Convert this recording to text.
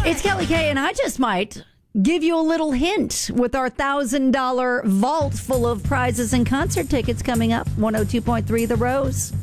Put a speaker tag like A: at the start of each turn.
A: It's Kelly Kay, and I just might give you a little hint with our $1,000 vault full of prizes and concert tickets coming up. 102.3 The Rose.